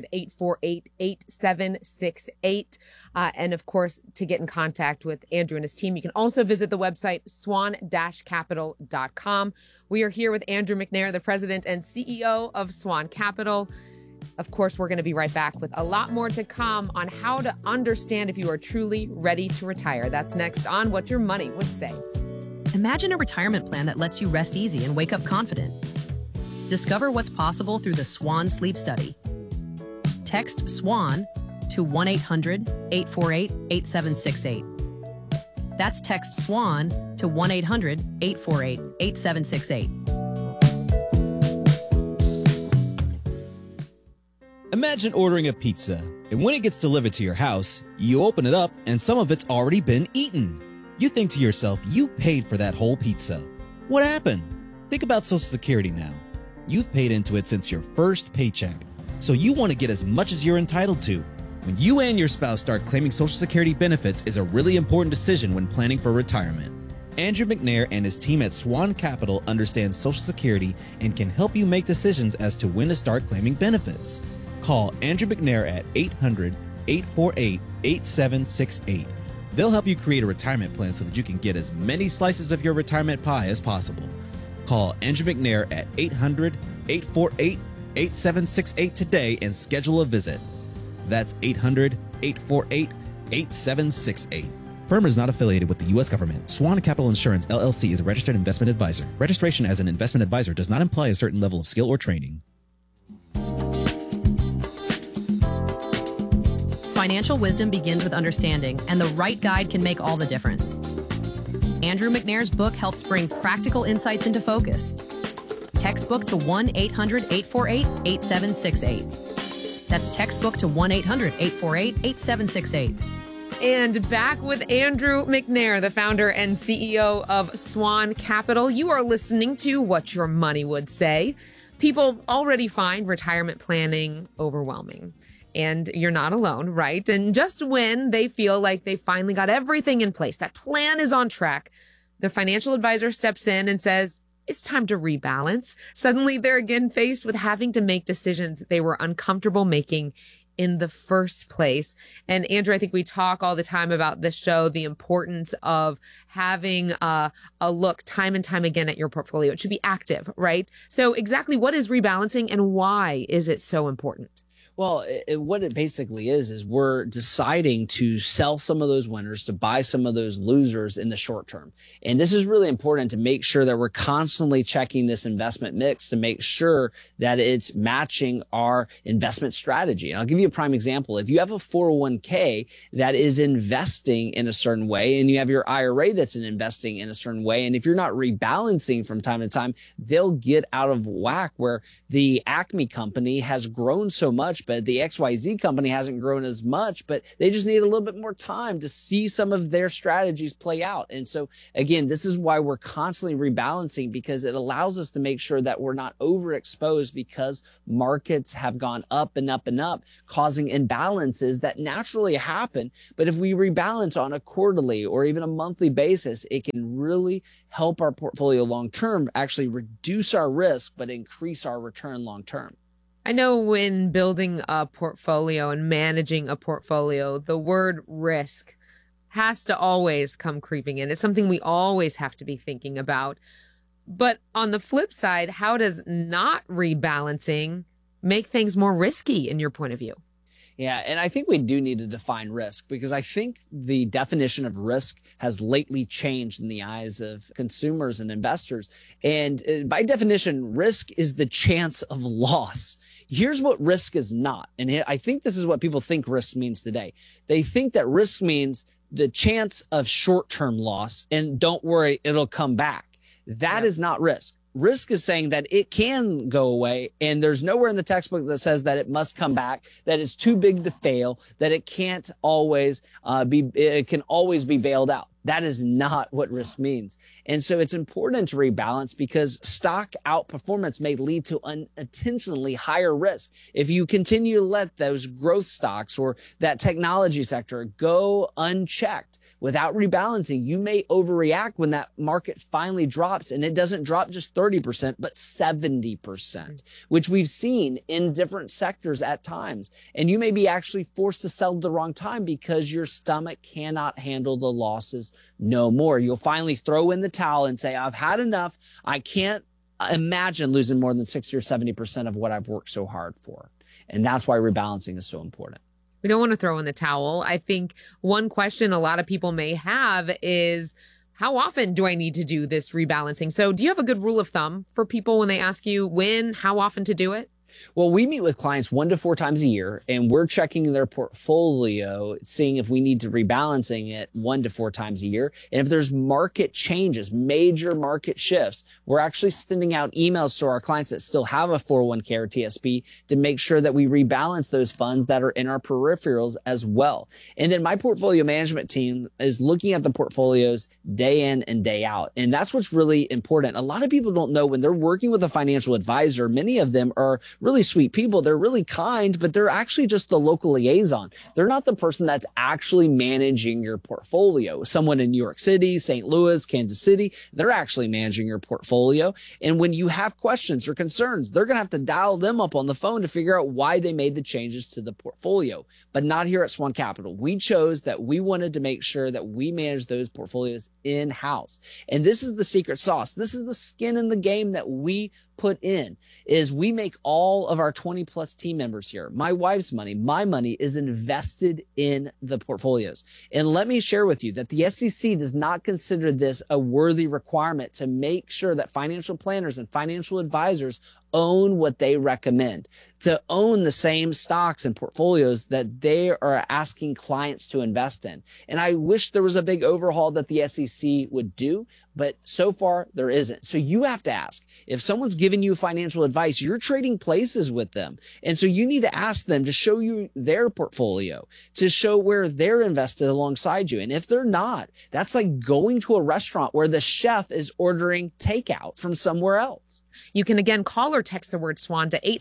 800-848-8768. And of course, to get in contact with Andrew and his team, you can also visit the website swan-capital.com. We are here with Andrew McNair, the president and CEO of Swan Capital. Of course, we're going to be right back with a lot more to come on how to understand if you are truly ready to retire. That's next on What Your Money Would Say. Imagine a retirement plan that lets you rest easy and wake up confident. Discover what's possible through the SWAN Sleep Study. Text SWAN to 1-800-848-8768. That's text SWAN to 1-800-848-8768. Imagine ordering a pizza, and when it gets delivered to your house, you open it up and some of it's already been eaten. You think to yourself, you paid for that whole pizza. What happened? Think about Social Security now. You've paid into it since your first paycheck, so you want to get as much as you're entitled to. When you and your spouse start claiming Social Security benefits is a really important decision when planning for retirement. Andrew McNair and his team at Swan Capital understand Social Security and can help you make decisions as to when to start claiming benefits. Call Andrew McNair at 800-848-8768. They'll help you create a retirement plan so that you can get as many slices of your retirement pie as possible. Call Andrew McNair at 800-848-8768 today and schedule a visit. That's 800-848-8768. Firm is not affiliated with the U.S. government. Swan Capital Insurance, LLC is a registered investment advisor. Registration as an investment advisor does not imply a certain level of skill or training. Financial wisdom begins with understanding, and the right guide can make all the difference. Andrew McNair's book helps bring practical insights into focus. Textbook to 1-800-848-8768. That's textbook to 1-800-848-8768. And back with Andrew McNair, the founder and CEO of Swan Capital. You are listening to What Your Money Would Say. People already find retirement planning overwhelming. And you're not alone, right? And just when they feel like they finally got everything in place, that plan is on track, their financial advisor steps in and says, it's time to rebalance. Suddenly they're again faced with having to make decisions they were uncomfortable making in the first place. And Andrew, I think we talk all the time about this show, the importance of having a look time and time again at your portfolio. It should be active, right? So exactly what is rebalancing and why is it so important? Well, what it basically is we're deciding to sell some of those winners to buy some of those losers in the short term. And this is really important to make sure that we're constantly checking this investment mix to make sure that it's matching our investment strategy. And I'll give you a prime example. If you have a 401k that is investing in a certain way and you have your IRA that's investing in a certain way, and if you're not rebalancing from time to time, they'll get out of whack where the Acme company has grown so much, but the XYZ company hasn't grown as much, but they just need a little bit more time to see some of their strategies play out. And so again, this is why we're constantly rebalancing, because it allows us to make sure that we're not overexposed because markets have gone up and up and up, causing imbalances that naturally happen. But if we rebalance on a quarterly or even a monthly basis, it can really help our portfolio long term, actually reduce our risk, but increase our return long term. I know when building a portfolio and managing a portfolio, the word risk has to always come creeping in. It's something we always have to be thinking about. But on the flip side, how does not rebalancing make things more risky in your point of view? Yeah, and I think we do need to define risk, because I think the definition of risk has lately changed in the eyes of consumers and investors. And by definition, risk is the chance of loss. Here's what risk is not. And I think this is what people think risk means today. They think that risk means the chance of short-term loss, and don't worry, it'll come back. That is not risk. Risk is saying that it can go away, and there's nowhere in the textbook that says that it must come back, that it's too big to fail, that it can't always it can always be bailed out. That is not what risk means. And so it's important to rebalance, because stock outperformance may lead to unintentionally higher risk. If you continue to let those growth stocks or that technology sector go unchecked without rebalancing, you may overreact when that market finally drops, and it doesn't drop just 30%, but 70%, which we've seen in different sectors at times. And you may be actually forced to sell at the wrong time because your stomach cannot handle the losses no more. You'll finally throw in the towel and say, I've had enough. I can't imagine losing more than 60 or 70% of what I've worked so hard for. And that's why rebalancing is so important. We don't want to throw in the towel. I think one question a lot of people may have is, how often do I need to do this rebalancing? So do you have a good rule of thumb for people when they ask you when, how often to do it? Well, we meet with clients 1 to 4 times a year, and we're checking their portfolio, seeing if we need to rebalancing it 1 to 4 times a year. And if there's market changes, major market shifts, we're actually sending out emails to our clients that still have a 401k or TSP to make sure that we rebalance those funds that are in our peripherals as well. And then my portfolio management team is looking at the portfolios day in and day out. And that's what's really important. A lot of people don't know when they're working with a financial advisor, many of them are really sweet people. They're really kind, but they're actually just the local liaison. They're not the person that's actually managing your portfolio. Someone in New York City, St. Louis, Kansas City, they're actually managing your portfolio. And when you have questions or concerns, they're going to have to dial them up on the phone to figure out why they made the changes to the portfolio. But not here at Swan Capital. We chose that we wanted to make sure that we manage those portfolios in-house. And this is the secret sauce. This is the skin in the game that we put in, is we make all of our 20 plus team members here. My wife's money, my money is invested in the portfolios. And let me share with you that the SEC does not consider this a worthy requirement to make sure that financial planners and financial advisors own what they recommend, to own the same stocks and portfolios that they are asking clients to invest in. And I wish there was a big overhaul that the SEC would do, but so far there isn't. So you have to ask, if someone's giving you financial advice, you're trading places with them. And so you need to ask them to show you their portfolio, to show where they're invested alongside you. And if they're not, that's like going to a restaurant where the chef is ordering takeout from somewhere else. You can again call or text the word SWAN to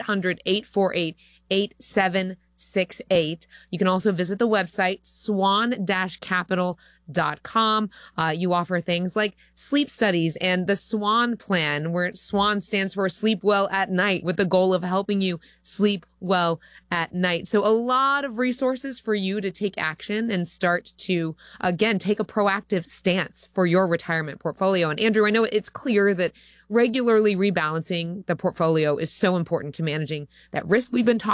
800-848-8768. You can also visit the website swan-capital.com. You offer things like sleep studies and the SWAN plan, where SWAN stands for Sleep Well at Night, with the goal of helping you sleep well at night. So a lot of resources for you to take action and start to, again, take a proactive stance for your retirement portfolio. And Andrew, I know it's clear that regularly rebalancing the portfolio is so important to managing that risk we've been talking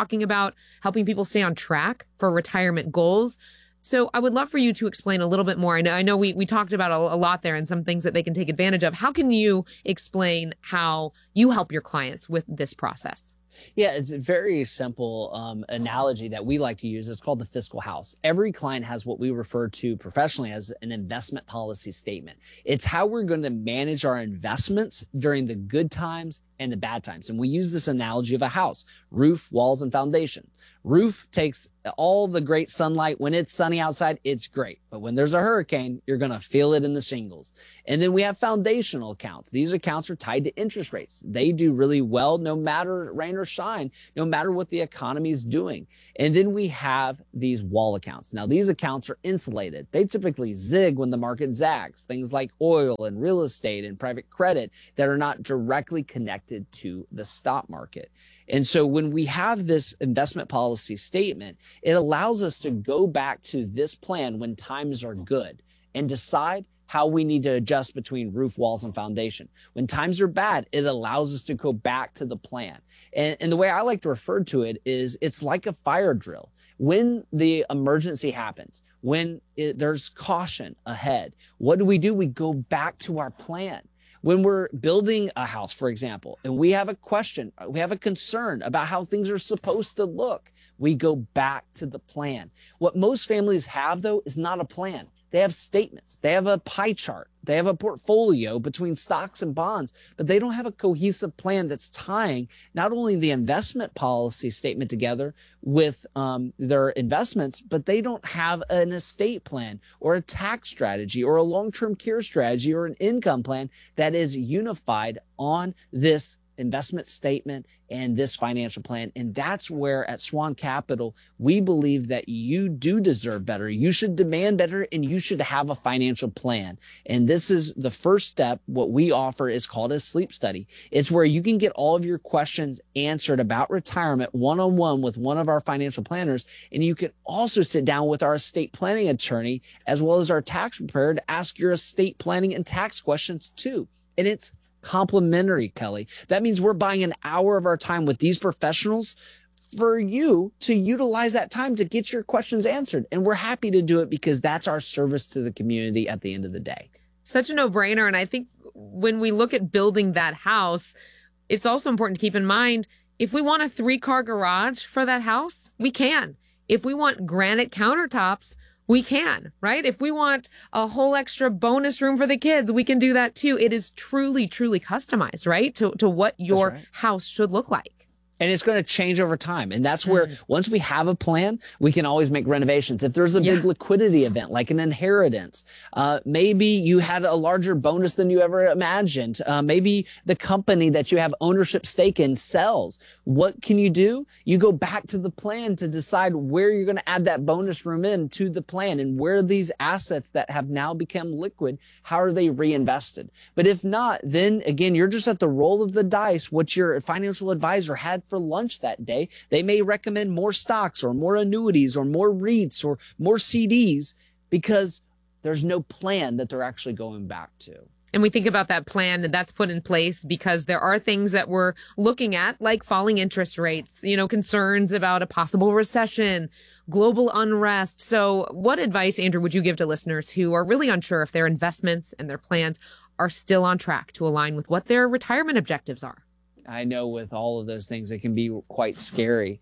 talking about helping people stay on track for retirement goals. So I would love for you to explain a little bit more. I know we talked about a lot there and some things that they can take advantage of. How can you explain how you help your clients with this process? Yeah, it's a very simple analogy that we like to use. It's called the fiscal house. Every client has what we refer to professionally as an investment policy statement. It's how we're going to manage our investments during the good times and the bad times. And we use this analogy of a house: roof, walls, and foundation. Roof takes all the great sunlight. When it's sunny outside, it's great. But when there's a hurricane, you're going to feel it in the shingles. And then we have foundational accounts. These accounts are tied to interest rates. They do really well no matter rain or shine, no matter what the economy is doing. And then we have these wall accounts. Now, these accounts are insulated. They typically zig when the market zags. Things like oil and real estate and private credit that are not directly connected to the stock market. And so when we have this investment policy statement, it allows us to go back to this plan when times are good and decide how we need to adjust between roof, walls, and foundation. When times are bad, it allows us to go back to the plan. And the way I like to refer to it is it's like a fire drill. When the emergency happens, when there's caution ahead, what do? We go back to our plan. When we're building a house, for example, and we have a question, we have a concern about how things are supposed to look, we go back to the plan. What most families have, though, is not a plan. They have statements. They have a pie chart. They have a portfolio between stocks and bonds, but they don't have a cohesive plan that's tying not only the investment policy statement together with their investments, but they don't have an estate plan or a tax strategy or a long-term care strategy or an income plan that is unified on this investment statement and this financial plan. And that's where at Swan Capital, we believe that you do deserve better. You should demand better and you should have a financial plan. And this is the first step. What we offer is called a sleep study. It's where you can get all of your questions answered about retirement one-on-one with one of our financial planners. And you can also sit down with our estate planning attorney as well as our tax preparer to ask your estate planning and tax questions too. And it's complimentary, Kelly. That means we're buying an hour of our time with these professionals for you to utilize that time to get your questions answered. And we're happy to do it because that's our service to the community at the end of the day. Such a no-brainer. And I think when we look at building that house, it's also important to keep in mind, if we want a 3-car garage for that house, we can. If we want granite countertops, we can, right? If we want a whole extra bonus room for the kids, we can do that too. It is truly, truly customized, right? To what your house should look like. And it's going to change over time. And that's where once we have a plan, we can always make renovations. If there's a big liquidity event, like an inheritance, maybe you had a larger bonus than you ever imagined. Maybe the company that you have ownership stake in sells. What can you do? You go back to the plan to decide where you're going to add that bonus room in to the plan and where these assets that have now become liquid, how are they reinvested? But if not, then again, you're just at the roll of the dice. What your financial advisor had for lunch that day. They may recommend more stocks or more annuities or more REITs or more CDs because there's no plan that they're actually going back to. And we think about that plan that's put in place because there are things that we're looking at, like falling interest rates, concerns about a possible recession, global unrest. So what advice, Andrew, would you give to listeners who are really unsure if their investments and their plans are still on track to align with what their retirement objectives are? I know with all of those things, it can be quite scary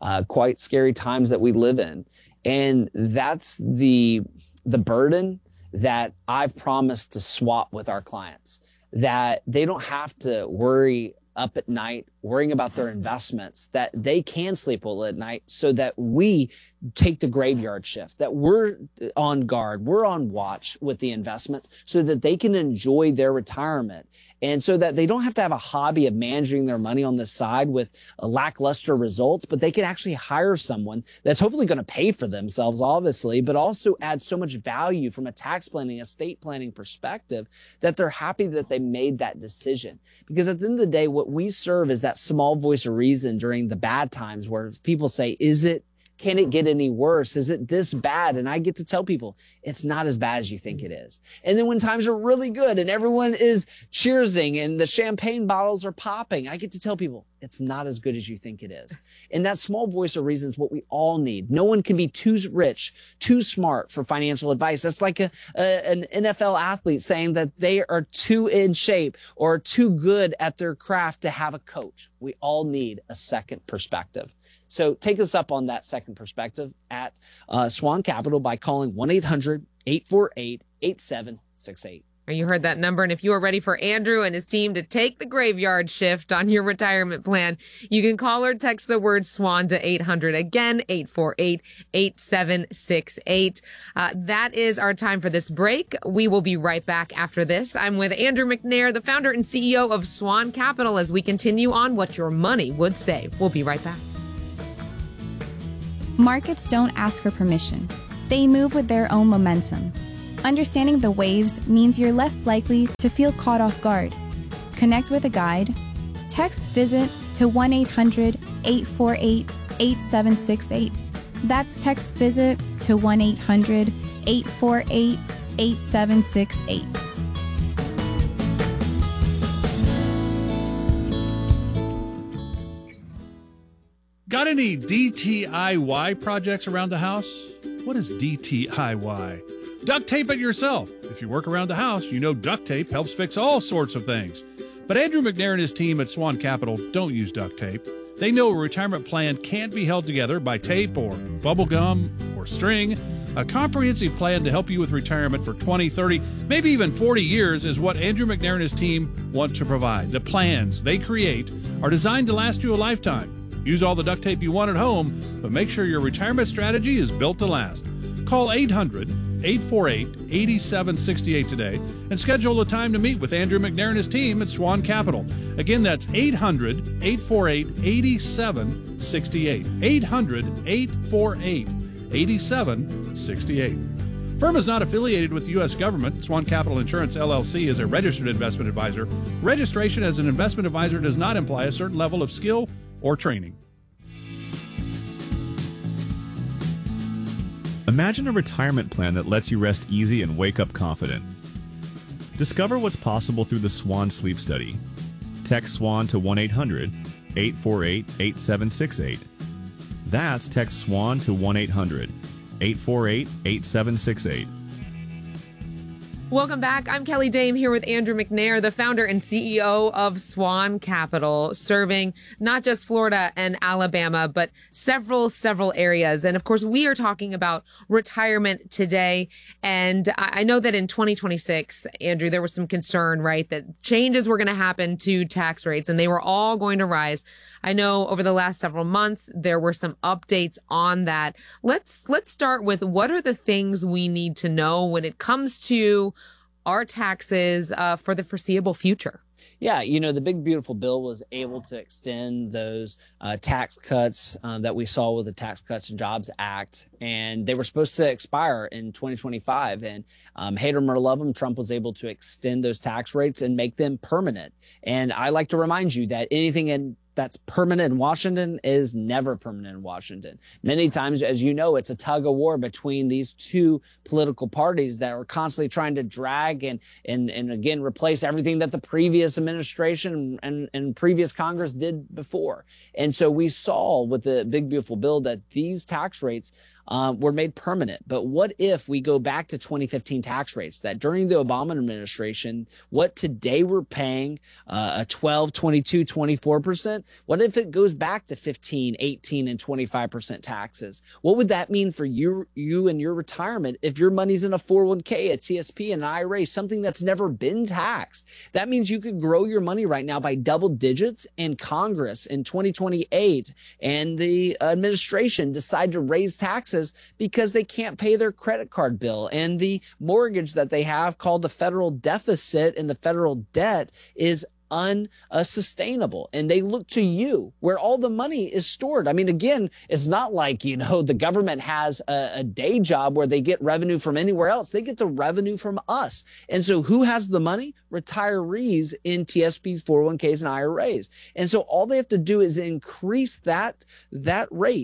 times that we live in. And that's the burden that I've promised to swap with our clients, that they don't have to worry up at night, worrying about their investments, that they can sleep well at night so that we take the graveyard shift, that we're on guard, we're on watch with the investments so that they can enjoy their retirement. And so that they don't have to have a hobby of managing their money on the side with lackluster results, but they can actually hire someone that's hopefully going to pay for themselves, obviously, but also add so much value from a tax planning, estate planning perspective that they're happy that they made that decision. Because at the end of the day, what we serve is that small voice of reason during the bad times where people say, is it Can it get any worse? Is it this bad? And I get to tell people it's not as bad as you think it is. And then when times are really good and everyone is cheersing and the champagne bottles are popping, I get to tell people it's not as good as you think it is. And that small voice of reason is what we all need. No one can be too rich, too smart for financial advice. That's like an NFL athlete saying that they are too in shape or too good at their craft to have a coach. We all need a second perspective. So take us up on that second perspective at Swan Capital by calling 1-800-848-8768. You heard that number. And if you are ready for Andrew and his team to take the graveyard shift on your retirement plan, you can call or text the word SWAN to 800. Again, 848-8768. That is our time for this break. We will be right back after this. I'm with Andrew McNair, the founder and CEO of Swan Capital, as we continue on What Your Money Would Say. We'll be right back. Markets don't ask for permission. They move with their own momentum. Understanding the waves means you're less likely to feel caught off guard. Connect with a guide. Text VISIT to 1-800-848-8768. That's text VISIT to 1-800-848-8768. Got any DTIY projects around the house? What is DTIY? Duct tape it yourself. If you work around the house, you know duct tape helps fix all sorts of things. But Andrew McNair and his team at Swan Capital don't use duct tape. They know a retirement plan can't be held together by tape or bubble gum or string. A comprehensive plan to help you with retirement for 20, 30, maybe even 40 years is what Andrew McNair and his team want to provide. The plans they create are designed to last you a lifetime. Use all the duct tape you want at home, but make sure your retirement strategy is built to last. Call 800-848-8768 today and schedule a time to meet with Andrew McNair and his team at Swan Capital. Again, that's 800-848-8768. 800-848-8768. Firm is not affiliated with the U.S. government. Swan Capital Insurance, LLC is a registered investment advisor. Registration as an investment advisor does not imply a certain level of skill or training. Imagine a retirement plan that lets you rest easy and wake up confident. Discover what's possible through the Swan Sleep Study. Text SWAN to 1-800-848-8768. That's text SWAN to 1-800-848-8768. Welcome back. I'm Kelly Dame here with Andrew McNair, the founder and CEO of Swan Capital, serving not just Florida and Alabama, but several areas. And of course, we are talking about retirement today. And I know that in 2026, Andrew, there was some concern, right, that changes were going to happen to tax rates and they were all going to rise. I know over the last several months, there were some updates on that. Let's start with what are the things we need to know when it comes to our taxes for the foreseeable future. Yeah, the big beautiful bill was able to extend those tax cuts that we saw with the Tax Cuts and Jobs Act, and they were supposed to expire in 2025. And hate them or love them, Trump was able to extend those tax rates and make them permanent. And I like to remind you that anything that's permanent in Washington is never permanent in Washington. Many times, as you know, it's a tug of war between these two political parties that are constantly trying to drag and again, replace everything that the previous administration and previous Congress did before. And so we saw with the big, beautiful bill that these tax rates were made permanent. But what if we go back to 2015 tax rates that during the Obama administration, what today we're paying a 12, 22, 24%? What if it goes back to 15, 18, and 25% taxes? What would that mean for you and your retirement if your money's in a 401k, a TSP, an IRA, something that's never been taxed? That means you could grow your money right now by double digits, and Congress in 2028 and the administration decide to raise taxes because they can't pay their credit card bill, and the mortgage that they have called the federal deficit and the federal debt is unsustainable. And they look to you where all the money is stored. I mean, again, it's not like, the government has a day job where they get revenue from anywhere else. They get the revenue from us. And so who has the money? Retirees in TSPs, 401ks, and IRAs. And so all they have to do is increase that rate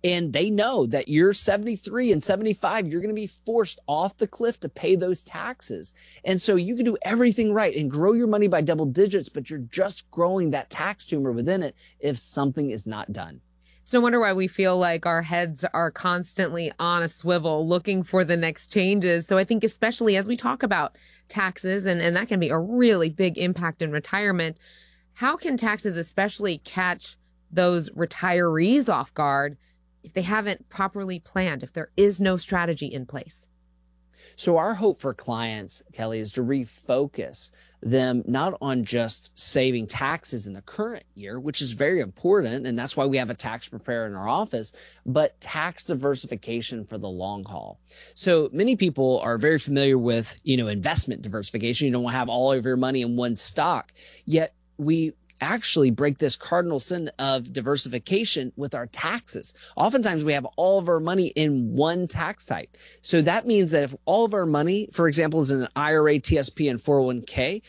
And they know that you're 73 and 75, you're going to be forced off the cliff to pay those taxes. And so you can do everything right and grow your money by double digits, but you're just growing that tax tumor within it if something is not done. It's no wonder why we feel like our heads are constantly on a swivel looking for the next changes. So I think especially as we talk about taxes, and that can be a really big impact in retirement, how can taxes especially catch those retirees off guard if they haven't properly planned, if there is no strategy in place? So our hope for clients, Kelly, is to refocus them not on just saving taxes in the current year, which is very important, and that's why we have a tax preparer in our office, but tax diversification for the long haul. So many people are very familiar with, investment diversification. You don't have all of your money in one stock, yet we actually break this cardinal sin of diversification with our taxes. Oftentimes we have all of our money in one tax type. So that means that if all of our money, for example, is in an IRA, TSP, and 401k,